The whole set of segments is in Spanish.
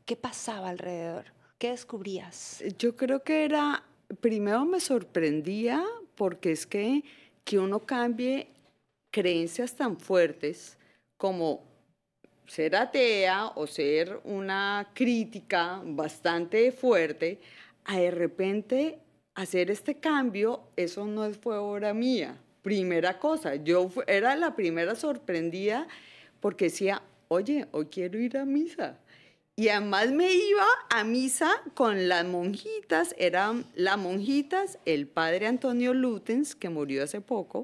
¿Qué pasaba alrededor? ¿Qué descubrías? Yo creo que primero me sorprendía porque es que uno cambie creencias tan fuertes como ser atea o ser una crítica bastante fuerte, a de repente hacer este cambio, eso no fue obra mía. Primera cosa, era la primera sorprendida porque decía, oye, hoy quiero ir a misa. Y además me iba a misa con las monjitas, eran las monjitas, el padre Antonio Lutens, que murió hace poco,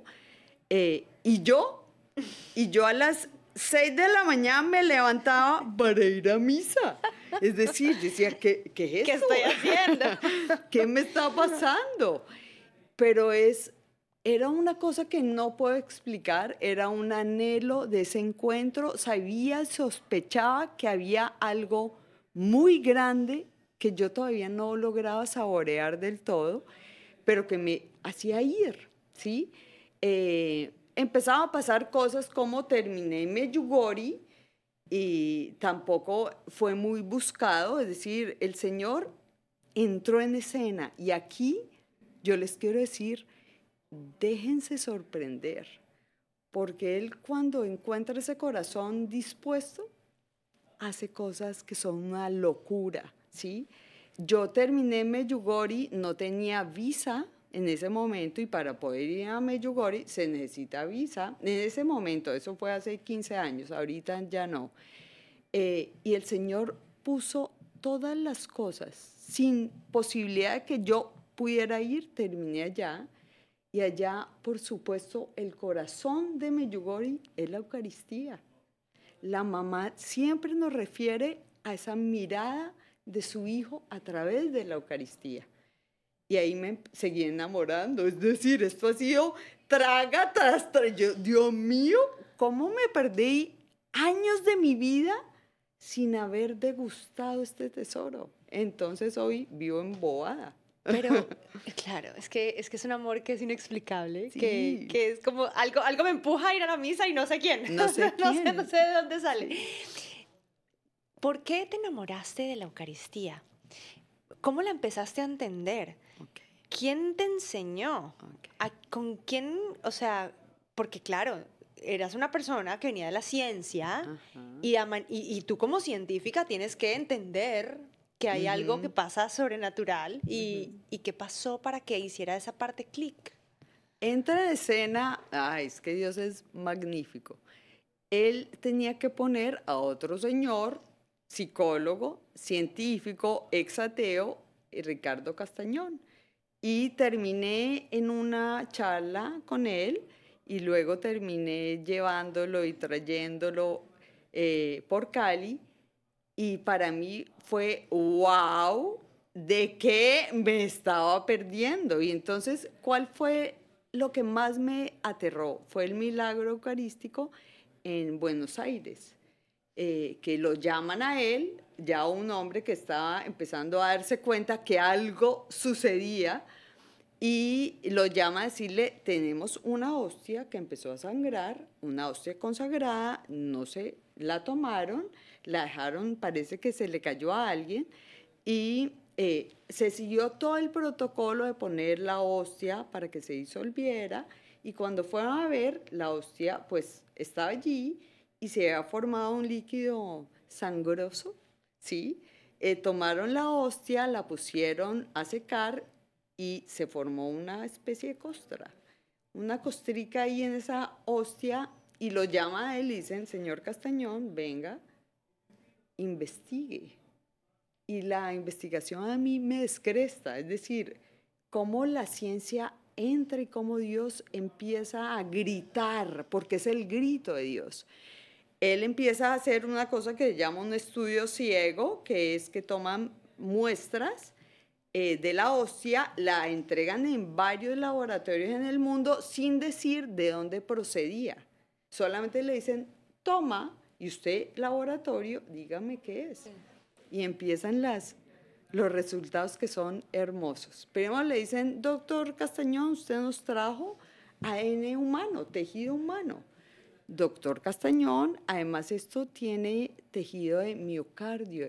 y yo a las 6 de la mañana me levantaba para ir a misa. Es decir, decía, ¿qué es ¿Qué esto? estoy haciendo? ¿Qué me está pasando? Pero era una cosa que no puedo explicar, era un anhelo de ese encuentro, sabía, sospechaba que había algo muy grande que yo todavía no lograba saborear del todo, pero que me hacía ir, ¿sí? Empezaba a pasar cosas como terminé en Medjugorje y tampoco fue muy buscado, es decir, el Señor entró en escena y aquí yo les quiero decir, déjense sorprender, porque Él cuando encuentra ese corazón dispuesto, hace cosas que son una locura, ¿sí? Yo terminé en Medjugorje, no tenía visa en ese momento y para poder ir a Medjugorje se necesita visa. En ese momento, eso fue hace 15 años, ahorita ya no. Y el Señor puso todas las cosas sin posibilidad de que yo pudiera ir, terminé allá. Y allá, por supuesto, el corazón de Medjugorje es la Eucaristía. La mamá siempre nos refiere a esa mirada de su hijo a través de la Eucaristía. Y ahí me seguí enamorando. Es decir, esto ha sido traga tras traga. Dios mío, ¿cómo me perdí años de mi vida sin haber degustado este tesoro? Entonces hoy vivo embobada. Pero, claro, es un amor que es inexplicable, Sí, que es como algo me empuja a ir a la misa y no sé quién. no sé quién. No sé de dónde sale. Sí. ¿Por qué te enamoraste de la Eucaristía? ¿Cómo la empezaste a entender? Okay, ¿Quién te enseñó? okay. ¿Con quién? O sea, porque claro, eras una persona que venía de la ciencia Ajá. y tú como científica tienes que entender que hay algo que Ujú, pasa sobrenatural ujú. y qué pasó para que hiciera esa parte clic. Entra en escena, ay, es que Dios es magnífico. Él tenía que poner a otro señor, psicólogo, científico, exateo, Ricardo Castañón. Y terminé en una charla con él y luego terminé llevándolo y trayéndolo por Cali. Y para mí fue wow, de qué me estaba perdiendo. Y entonces, ¿cuál fue lo que más me aterró? Fue el milagro eucarístico en Buenos Aires, que lo llaman a él, ya un hombre que estaba empezando a darse cuenta que algo sucedía y lo llama a decirle, tenemos una hostia que empezó a sangrar, una hostia consagrada, no se la tomaron, la dejaron, parece que se le cayó a alguien y se siguió todo el protocolo de poner la hostia para que se disolviera y cuando fueron a ver, la hostia pues estaba allí y se había formado un líquido sangroso, ¿sí? Tomaron la hostia, la pusieron a secar y se formó una especie de costra, una costrica ahí en esa hostia y lo llama a él y dicen, señor Castañón, venga, investigue. Y la investigación a mí me descresta, es decir, cómo la ciencia entra y cómo Dios empieza a gritar, porque es el grito de Dios. Él empieza a hacer una cosa que se llama un estudio ciego, que es que toman muestras de la hostia, la entregan en varios laboratorios en el mundo sin decir de dónde procedía. Solamente le dicen, toma, y usted, laboratorio, dígame qué es. Y empiezan los resultados que son hermosos. Primero le dicen, doctor Castañón, usted nos trajo ADN humano, tejido humano. Doctor Castañón, además esto tiene tejido de miocardio,